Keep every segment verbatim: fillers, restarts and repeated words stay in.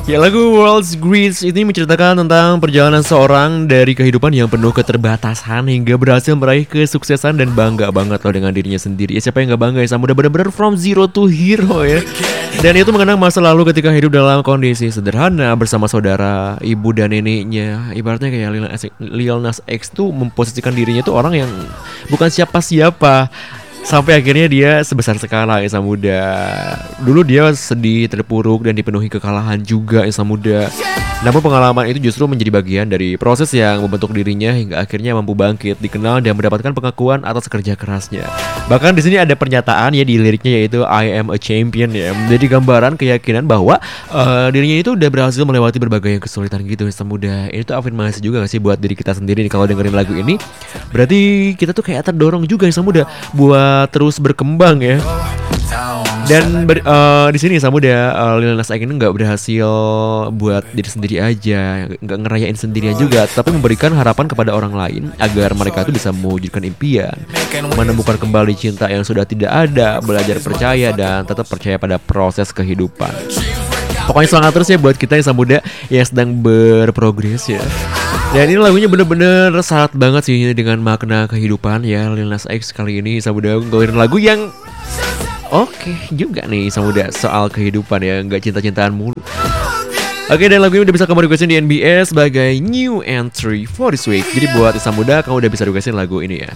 Ya, lagu World's Greatest ini menceritakan tentang perjalanan seorang dari kehidupan yang penuh keterbatasan hingga berhasil meraih kesuksesan dan bangga banget loh dengan dirinya sendiri. Ya, siapa yang gak bangga ya, sama udah bener-bener from zero to hero ya. Dan itu mengenang masa lalu ketika hidup dalam kondisi sederhana bersama saudara, ibu dan neneknya. Ibaratnya kayak Lil Nas, Lil Nas X tuh memposisikan dirinya tuh orang yang bukan siapa-siapa. Sampai akhirnya dia sebesar sekarang Insan Muda. Dulu dia sedih, terpuruk, dan dipenuhi kekalahan juga Insan Muda. Namun pengalaman itu justru menjadi bagian dari proses yang membentuk dirinya hingga akhirnya mampu bangkit, dikenal dan mendapatkan pengakuan atas kerja kerasnya. Bahkan di sini ada pernyataan ya di liriknya, yaitu I am a champion ya. Menjadi gambaran keyakinan bahwa uh, dirinya itu udah berhasil melewati berbagai kesulitan gitu Insan Muda. Ini tuh afirmasi juga gak sih buat diri kita sendiri nih kalau dengerin lagu ini. Berarti kita tuh kayak terdorong juga Insan Muda buat terus berkembang ya. Dan ber, uh, di sini Samuda uh, Lil Nas X ini nggak berhasil buat diri sendiri aja, nggak ngerayain sendirian juga, tapi memberikan harapan kepada orang lain agar mereka tuh bisa mewujudkan impian, menemukan kembali cinta yang sudah tidak ada, belajar percaya dan tetap percaya pada proses kehidupan. Pokoknya semangat terus ya buat kita yang Samuda yang sedang berprogres ya. Dan ini lagunya bener-bener syarat banget sih dengan makna kehidupan ya. Lil Nas X kali ini Samuda ngeluarin lagu yang oke juga nih Samuda soal kehidupan ya, nggak cinta-cintaan mulu. Oke, dan lagu ini udah bisa kamu requestin di N B S sebagai new entry for this week. Jadi buat Insan Muda, kamu udah bisa requestin lagu ini ya.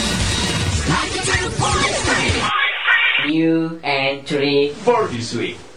New entry for this week.